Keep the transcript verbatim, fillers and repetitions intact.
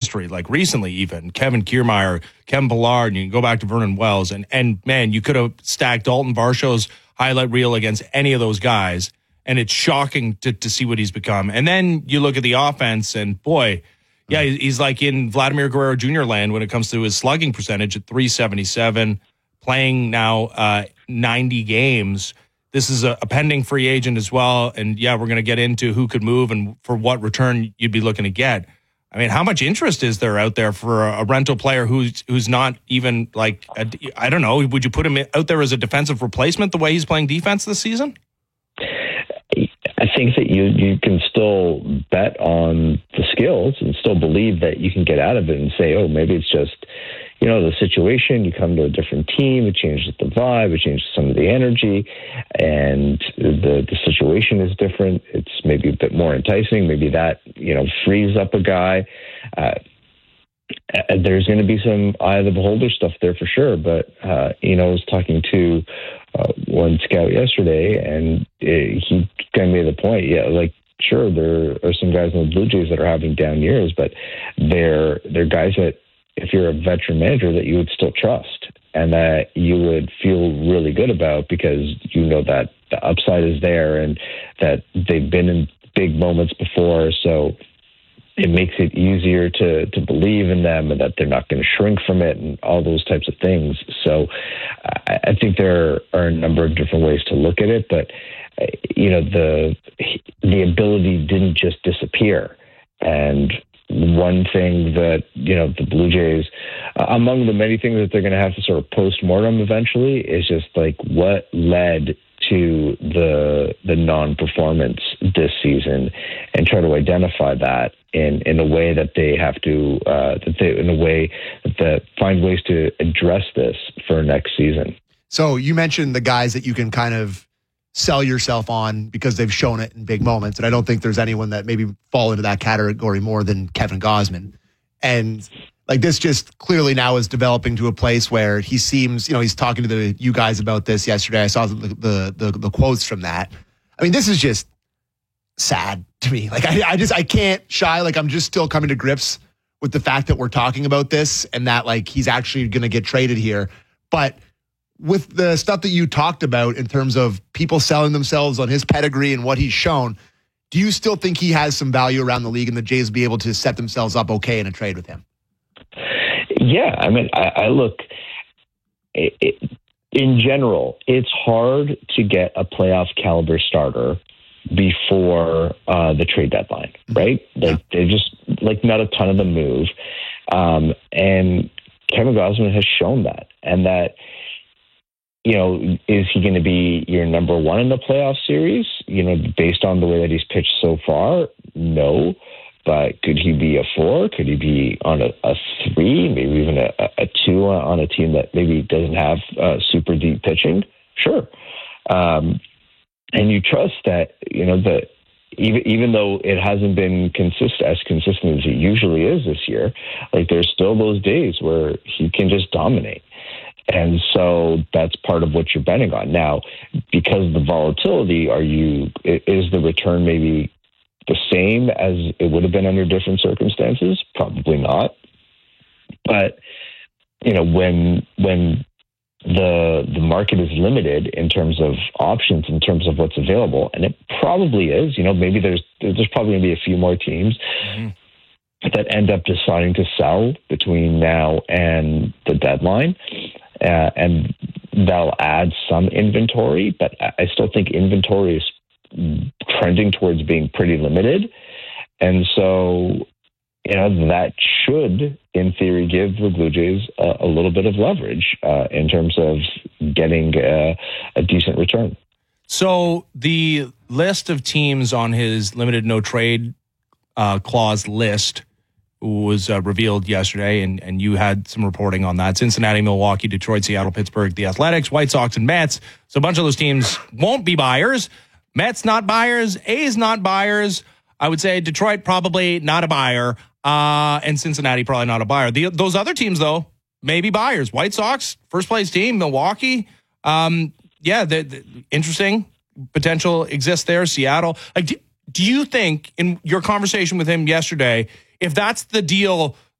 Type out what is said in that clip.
history, like recently even, Kevin Kiermaier, Kevin Pillar, and you can go back to Vernon Wells, and, and man, you could have stacked Dalton Varsho's highlight reel against any of those guys, and it's shocking to, to see what he's become. And then you look at the offense, and boy, yeah, he's like in Vladimir Guerrero Junior land when it comes to his slugging percentage at three seventy-seven, playing now uh, ninety games. This is a, a pending free agent as well. And yeah, we're going to get into who could move and for what return you'd be looking to get. I mean, how much interest is there out there for a, a rental player who's who's not even like, a, I don't know, would you put him out there as a defensive replacement the way he's playing defense this season? I think that you you can still bet on the skills and still believe that you can get out of it and say, oh, maybe it's just, you know, the situation. You come to a different team, it changes the vibe, it changes some of the energy, and the the situation is different. It's maybe a bit more enticing. Maybe that, you know, frees up a guy. Uh, there's going to be some eye of the beholder stuff there for sure. But, uh, you know, I was talking to uh, one scout yesterday, and it, he kind of made the point, yeah, like, sure, there are some guys in the Blue Jays that are having down years, but they're they're guys that, if you're a veteran manager, that you would still trust and that you would feel really good about because you know that the upside is there and that they've been in big moments before. So it makes it easier to, to believe in them and that they're not going to shrink from it and all those types of things. So I, I think there are a number of different ways to look at it, but you know, the, the ability didn't just disappear. And one thing that, you know, the Blue Jays, uh, among the many things that they're going to have to sort of post-mortem eventually, is just like what led to the the non-performance this season, and try to identify that in, in a way that they have to, uh, that they, in a way that they find ways to address this for next season. So you mentioned the guys that you can kind of sell yourself on because they've shown it in big moments. And I don't think there's anyone that maybe fall into that category more than Kevin Gausman. And like this just clearly now is developing to a place where he seems, you know, he's talking to the you guys about this yesterday. I saw the the the, the quotes from that. I mean, this is just sad to me. Like I, I just, I can't shy. Like I'm just still coming to grips with the fact that we're talking about this and that like he's actually going to get traded here. But with the stuff that you talked about in terms of people selling themselves on his pedigree and what he's shown, do you still think he has some value around the league and the Jays will be able to set themselves up okay in a trade with him? Yeah, I mean, I, I look, it, it, in general, it's hard to get a playoff caliber starter before uh, the trade deadline, right? Like they just, like not a ton of them move. Um, and Kevin Gausman has shown that, and that, you know, is he going to be your number one in the playoff series? You know, based on the way that he's pitched so far, no. But could he be a four? Could he be on a, a three, maybe even a, a two on a team that maybe doesn't have uh, super deep pitching? Sure. Um, and you trust that, you know, that even even though it hasn't been consist as consistent as it usually is this year, like there's still those days where he can just dominate. And so that's part of what you're betting on. Now, because of the volatility, are you, is the return maybe the same as it would have been under different circumstances? Probably not. But, you know, when, when the, the market is limited in terms of options, in terms of what's available, and it probably is, you know, maybe there's, there's probably going to be a few more teams mm-hmm. that end up deciding to sell between now and the deadline. Uh, and they'll add some inventory, but I still think inventory is trending towards being pretty limited. And so, you know, that should, in theory, give the Blue Jays a, a little bit of leverage uh, in terms of getting a, a decent return. So the list of teams on his limited no trade uh, clause list was uh, revealed yesterday, and, and you had some reporting on that. Cincinnati, Milwaukee, Detroit, Seattle, Pittsburgh, the Athletics, White Sox, and Mets. So a bunch of those teams won't be buyers. Mets not buyers. A's not buyers. I would say Detroit probably not a buyer, uh, and Cincinnati probably not a buyer. The, those other teams, though, may be buyers. White Sox, first place team, Milwaukee. Um, yeah, the, the interesting potential exists there. Seattle. Like, do, do you think, in your conversation with him yesterday, if that's the deal